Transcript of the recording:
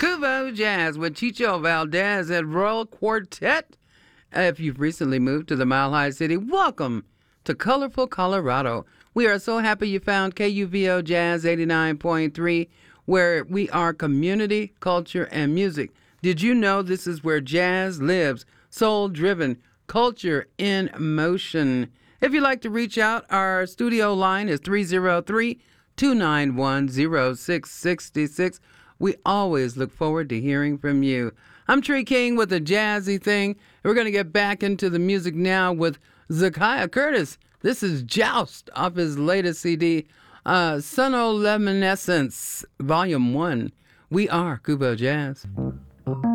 Kubo Jazz with Chicho Valdez and Royal Quartet. If you've recently moved to the Mile High City, welcome to colorful Colorado. We are so happy you found KUVO Jazz 89.3, where we are community, culture, and music. Did you know this is where jazz lives? Soul-driven, culture in motion. If you'd like to reach out, our studio line is 303-291-0666. We always look forward to hearing from you. I'm Tree King with a jazzy thing. We're going to get back into the music now with Zakiya Curtis. This is Joust off his latest CD, Sonoluminescence, Volume 1. We are Kubo Jazz.